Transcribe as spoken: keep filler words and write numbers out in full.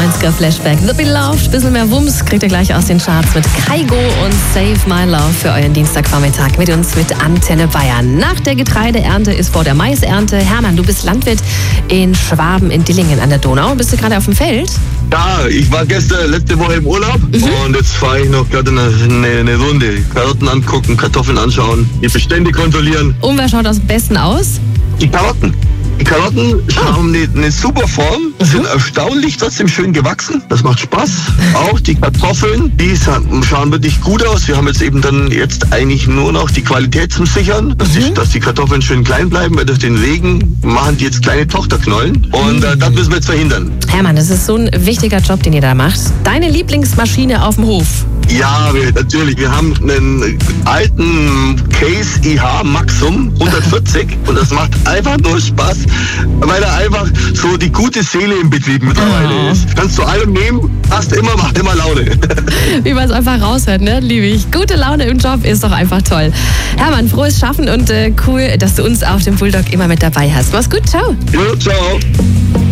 neunziger-Flashback. The Beloved, bisschen mehr Wumms kriegt ihr gleich aus den Charts mit Kygo und Save My Love für euren Dienstagvormittag mit uns mit Antenne Bayern. Nach der Getreideernte ist vor der Maisernte. Hermann, du bist Landwirt in Schwaben in Dillingen an der Donau. Bist du gerade auf dem Feld? Ja, ich war gestern letzte Woche im Urlaub mhm. und jetzt fahre ich noch gerade eine, eine, eine Runde. Karotten angucken, Kartoffeln anschauen, die Bestände kontrollieren. Und wer schaut am besten aus? Die Karotten. Die Karotten oh. haben eine, eine super Form, mhm. sind erstaunlich trotzdem schön gewachsen. Das macht Spaß. Auch die Kartoffeln, die schauen wirklich gut aus. Wir haben jetzt eben dann jetzt eigentlich nur noch die Qualität zum Sichern, dass, mhm. die, dass die Kartoffeln schön klein bleiben, weil durch den Regen machen die jetzt kleine Tochterknollen. Und äh, das müssen wir jetzt verhindern. Hermann, das ist so ein wichtiger Job, den ihr da macht. Deine Lieblingsmaschine auf dem Hof? Ja, wir, natürlich. Wir haben einen alten Case I H Maxum hundertvierzig und das macht einfach nur Spaß, weil er einfach so die gute Seele im Betrieb mittlerweile oh. ist. Kannst du allem nehmen, hast immer, macht immer Laune. Wie man es einfach raushört, ne? Liebe ich. Gute Laune im Job ist doch einfach toll. Hermann, frohes Schaffen und äh, cool, dass du uns auf dem Bulldog immer mit dabei hast. Mach's gut, ciao. Jo, ciao.